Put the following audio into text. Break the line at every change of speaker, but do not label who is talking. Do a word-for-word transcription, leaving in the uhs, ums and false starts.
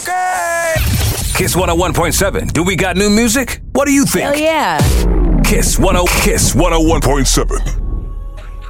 Okay. Kiss one oh one point seven. Do we got new music? What do you think?
Hell yeah.
Kiss one oh Kiss one oh one point seven.